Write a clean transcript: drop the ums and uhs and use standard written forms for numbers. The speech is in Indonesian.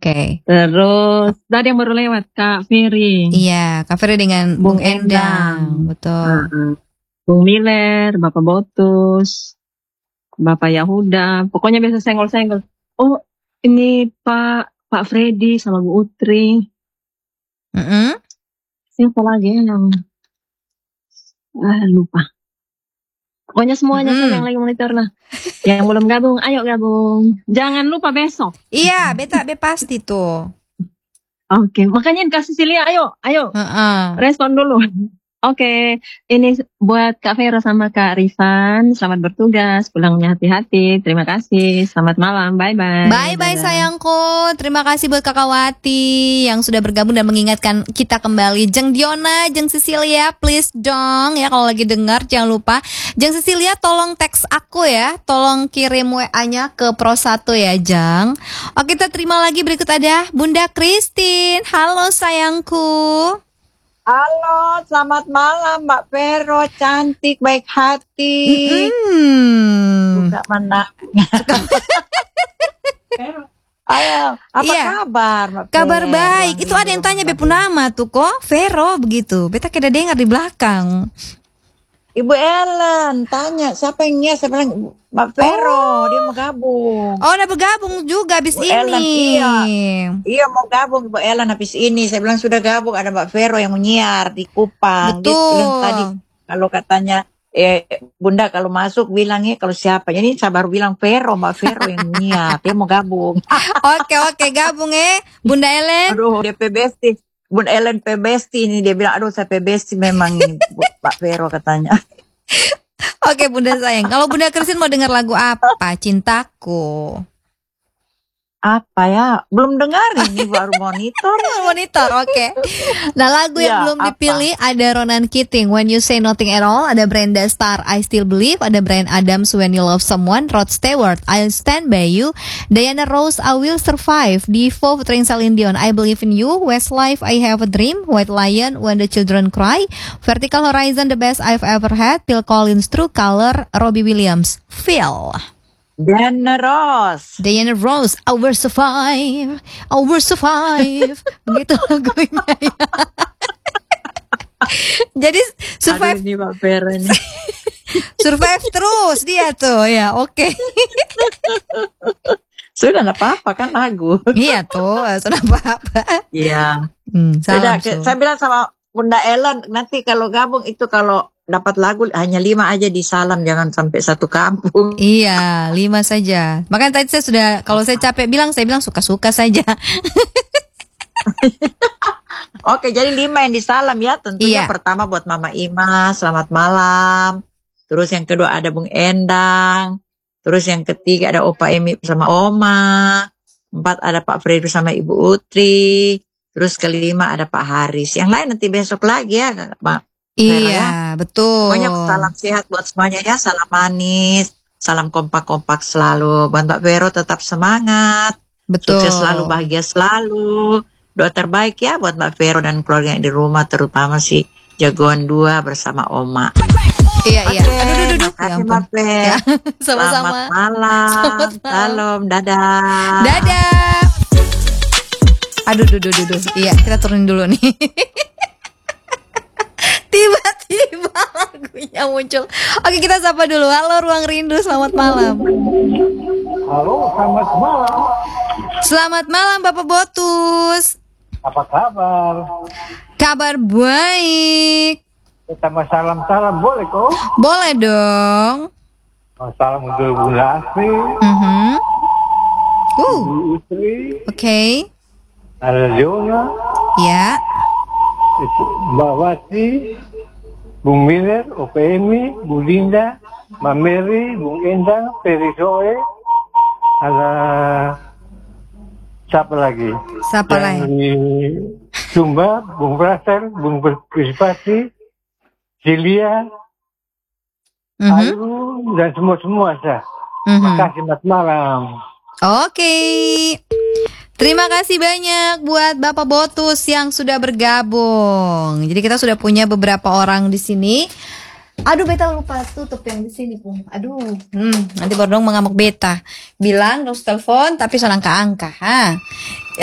Oke. Terus tadi yang baru lewat Kak Ferry. Iya, Kak Ferry dengan Bung Endang. Betul. Bung Miller, Bapak Botus, Bapak Yahuda. Pokoknya biasa senggol-senggol. Oh, ini Pak Freddy sama Bu Utri. Siapa lagi yang lupa. Pokoknya semuanya yang lagi monitor lah. Yang belum gabung, ayo gabung. Jangan lupa besok. Iya, beta pasti tuh. Oke, makanya Kak Cecilia, ayo. Respon dulu. Oke, ini buat Kak Vera sama Kak Rifan. Selamat bertugas, pulangnya hati-hati. Terima kasih, selamat malam, bye-bye. Bye-bye sayangku. Terima kasih buat Kakak Wati yang sudah bergabung dan mengingatkan kita kembali. Jeng Diona, Jeng Cecilia, please dong ya kalau lagi dengar jangan lupa. Jeng Cecilia tolong teks aku ya, tolong kirim WA-nya ke Pro1 ya Jeng. Oke, kita terima lagi berikut ada Bunda Christine. Halo sayangku. Halo, selamat malam Mbak Vero, cantik, baik hati. Buka mana? Ayo, apa kabar Mbak Vero? Kabar baik, itu ada yang tanya Bepu nama tuh kok, Vero begitu. Beta kira dengar di belakang. Ibu Ellen tanya siapa yang nyias, saya bilang Mbak Vero, dia mau gabung. Oh, udah bergabung juga habis Ibu ini. Ellen, iya mau gabung Ibu Ellen habis ini. Saya bilang sudah gabung, ada Mbak Vero yang menyiar di Kupang. Betul. Dia bilang tadi kalau katanya Bunda kalau masuk bilangnya kalau siapa. Jadi saya baru bilang Vero, Mbak Vero yang menyiar. Dia mau gabung. Oke, gabung Bunda Ellen. Aduh, dia PBST. Bunda Ellen PBST ini, dia bilang aduh saya PBST memang ini Pak Vero katanya. Oke Bunda sayang, kalau Bunda Christine mau dengar lagu apa? Cintaku. Apa ya? Belum dengar ini, baru monitor. Oke. Nah lagu yang belum dipilih ada Ronan Keating When You Say Nothing at All, ada Brenda Starr I Still Believe, ada Bryan Adams When You Love Someone, Rod Stewart I'll Stand By You, Diana Ross I Will Survive, Devo featuring Celine Dion I Believe in You, Westlife I Have a Dream, White Lion When the Children Cry, Vertical Horizon The Best I've Ever Had, Phil Collins True Color, Robbie Williams Feel. Diana Ross I Will Survive begitu lagunya ya. Jadi survive. Aduh, ini Mbak Vera nih. Survive terus dia tuh ya. Oke. Sudah nggak apa-apa kan lagu. Iya tuh, sudah apa-apa. Iya. Saya bilang sama Bunda Ellen nanti kalau gabung itu kalau dapat lagu hanya 5 aja di Salam, jangan sampai satu kampung. Iya, 5 saja. Makanya tadi saya sudah, kalau saya capek bilang, saya bilang suka-suka saja. Oke, jadi 5 yang di Salam ya. Tentunya pertama buat Mama Ima, selamat malam. Terus yang kedua ada Bung Endang. Terus yang ketiga ada Opa Emi sama Oma. 4 ada Pak Freddy sama Ibu Utri. Terus kelima ada Pak Haris. Yang lain nanti besok lagi ya, Pak. Iya, betul. Pokoknya salam sehat buat semuanya ya, salam manis, salam kompak-kompak selalu. Buat Mbak Vero tetap semangat, sukses selalu, bahagia selalu. Doa terbaik ya buat Mbak Vero dan keluarga yang di rumah, terutama si Jagoan 2 bersama Oma. Iya. Aduh. Terima kasih Mbak Vero. Sama-sama. Selamat malam. Salam, dadah. Dadah. Aduh. Iya, kita turunin dulu nih. Tiba-tiba lagunya muncul. Oke, kita sapa dulu. Halo Ruang Rindu, selamat malam. Halo, selamat malam. Selamat malam Bapak Botus. Apa kabar? Kabar baik. Kita salam-salam boleh kok? Boleh dong. Salam untuk Bunda Asri. Bu Utri. Oke. Ada Jona. Ya. Mbak Wati, Bung Miller, OPMI, Bu Linda, Mbak Mary, Bung Endang, Ferry Zoe, ada siapa lagi? Sumba, Bung Brasel, Bung Berprisipasi, Celia, Ayu, dan semua-semua sah. Terima kasih, selamat malam. Oke. Terima kasih banyak buat Bapak Botus yang sudah bergabung. Jadi kita sudah punya beberapa orang di sini. Aduh, beta lupa tutup yang di sini, Pung. Aduh, nanti baru dong mengamuk beta. Bilang terus telepon tapi salah angka.